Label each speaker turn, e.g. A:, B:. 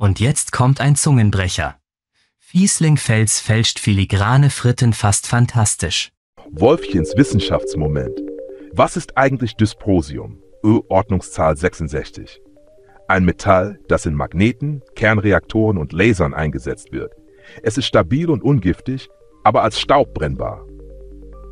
A: Und jetzt kommt ein Zungenbrecher. Fiesling-Fels fälscht filigrane Fritten fast fantastisch.
B: Wolfchens Wissenschaftsmoment. Was ist eigentlich Dysprosium? Ordnungszahl 66. Ein Metall, das in Magneten, Kernreaktoren und Lasern eingesetzt wird. Es ist stabil und ungiftig, aber als Staub brennbar.